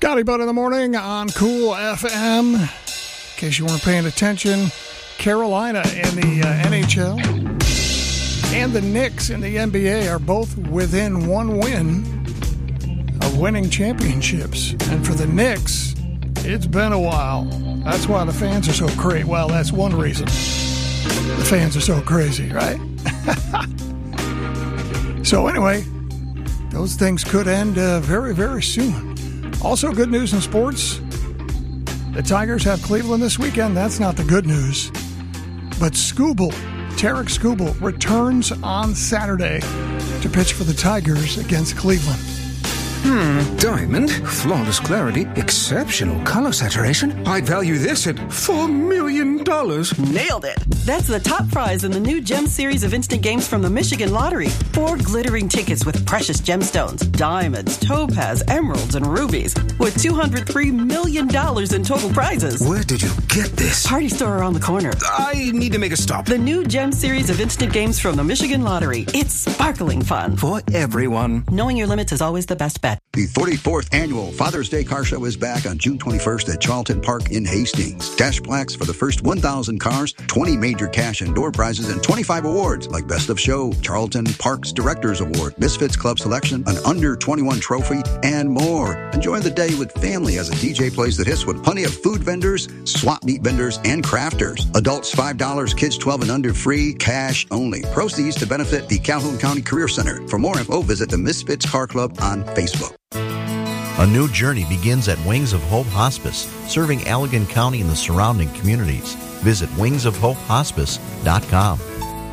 Scotty Butt in the morning on Cool FM. In case you weren't paying attention, Carolina in the NHL and the Knicks in the NBA are both within one win of winning championships. And for the Knicks, it's been a while. That's why the fans are so crazy. Well, that's one reason. The fans are so crazy, right? So anyway, those things could end very, very soon. Also, good news in sports. The Tigers have Cleveland this weekend. That's not the good news. But Tarek Skubal, returns on Saturday to pitch for the Tigers against Cleveland. Diamond, flawless clarity, exceptional color saturation. I'd value this at $4 million. Nailed it. That's the top prize in the new Gem series of instant games from the Michigan Lottery. 4 glittering tickets with precious gemstones, diamonds, topaz, emeralds, and rubies, with $203 million in total prizes. Where did you get this? Party store around the corner. I need to make a stop. The new Gem series of instant games from the Michigan Lottery. It's sparkling fun. For everyone. Knowing your limits is always the best bet. The 44th Annual Father's Day Car Show is back on June 21st at Charlton Park in Hastings. Dash plaques for the first 1,000 cars, 20 major cash and door prizes, and 25 awards like Best of Show, Charlton Park's Directors Award, Misfits Club Selection, an Under 21 trophy, and more. Enjoy the day with family as a DJ plays the hits with plenty of food vendors, swap meet vendors, and crafters. Adults $5, kids 12 and under free, cash only. Proceeds to benefit the Calhoun County Career Center. For more info, visit the Misfits Car Club on Facebook. A new journey begins at Wings of Hope Hospice, serving Allegan County and the surrounding communities. Visit wingsofhopehospice.com.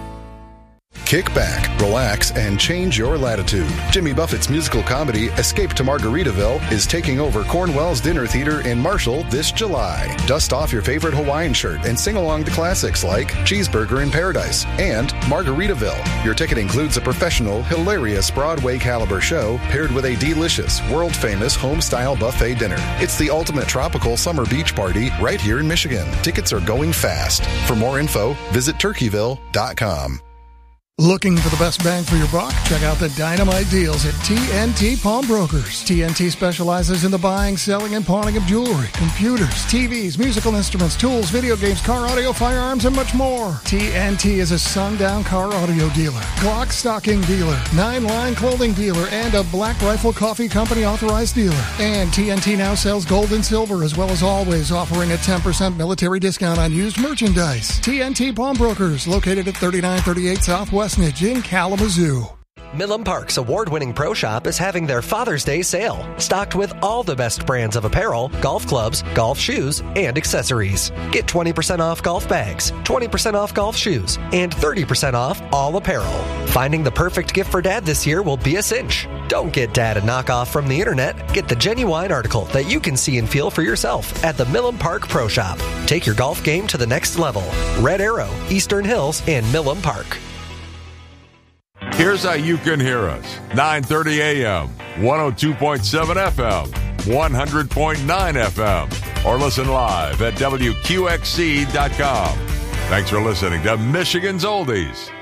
Kick back, relax, and change your latitude. Jimmy Buffett's musical comedy, Escape to Margaritaville, is taking over Cornwell's Dinner Theater in Marshall this July. Dust off your favorite Hawaiian shirt and sing along to classics like Cheeseburger in Paradise and Margaritaville. Your ticket includes a professional, hilarious Broadway-caliber show paired with a delicious, world-famous home-style buffet dinner. It's the ultimate tropical summer beach party right here in Michigan. Tickets are going fast. For more info, visit turkeyville.com. Looking for the best bang for your buck? Check out the dynamite deals at TNT Pawnbrokers. TNT specializes in the buying, selling, and pawning of jewelry, computers, TVs, musical instruments, tools, video games, car audio, firearms, and much more. TNT is a sundown car audio dealer, Glock stocking dealer, 9-line clothing dealer, and a Black Rifle Coffee Company authorized dealer. And TNT now sells gold and silver, as well as always offering a 10% military discount on used merchandise. TNT Pawnbrokers, located at 3938 Southwest in Kalamazoo. Milam Park's award-winning pro shop is having their Father's Day sale, stocked with all the best brands of apparel, golf clubs, golf shoes, and accessories. Get 20% off golf bags, 20% off golf shoes, and 30% off all apparel. Finding the perfect gift for Dad this year will be a cinch. Don't get Dad a knockoff from the internet. Get the genuine article that you can see and feel for yourself at the Milam Park Pro Shop. Take your golf game to the next level. Red Arrow, Eastern Hills, and Milam Park. Here's how you can hear us. 9:30 a.m., 102.7 FM, 100.9 FM, or listen live at WQXC.com. Thanks for listening to Michigan's Oldies.